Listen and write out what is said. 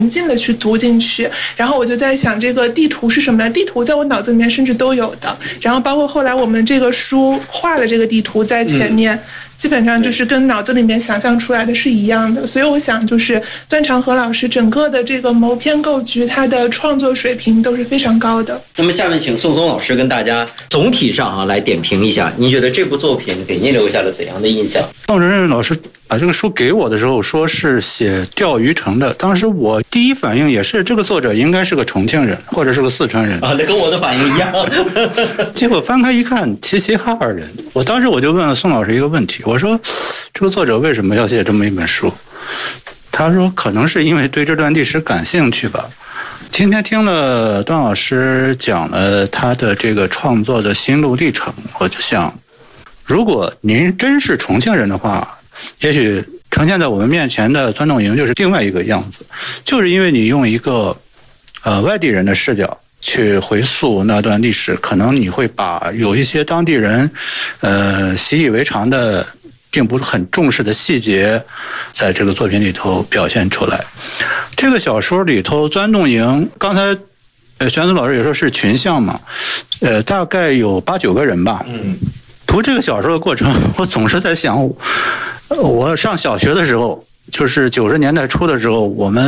进的去读进去。然后我就在想，这个地图是什么呢？地图在我脑子里面甚至都有的。然后包括后来我们这个书画的这个地图在前面。基本上就是跟脑子里面想象出来的是一样的，所以我想就是段长河老师整个的这个谋篇构局，他的创作水平都是非常高的。 那么下面请宋松老师跟大家总体上来点评一下，您觉得这部作品给您留下了怎样的印象？ 赵仁仁老师把这个书给我的时候说是写钓鱼城的，当时我第一反应也是这个作者应该是个重庆人或者是个四川人啊，那跟我的反应一样。 结果翻开一看，齐齐哈尔人。当时我就问了宋老师一个问题，我说这个作者为什么要写这么一本书？他说可能是因为对这段历史感兴趣吧。今天听了段老师讲了他的这个创作的心路历程，我就想，如果您真是重庆人的话，也许呈现在我们面前的钻洞营就是另外一个样子，就是因为你用一个外地人的视角去回溯那段历史，可能你会把有一些当地人习以为常的并不是很重视的细节在这个作品里头表现出来。这个小说里头钻洞营，刚才玄子老师也说是群像嘛，大概有8、9个人吧。读这个小说的过程，我总是在想，我上小学的时候，就是90年代初的时候，我们